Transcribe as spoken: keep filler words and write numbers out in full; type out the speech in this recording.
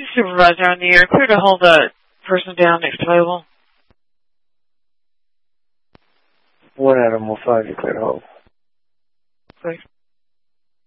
Supervisor on the air. Clear to hold the person down next available. One Animal five, you clear to hold. Please.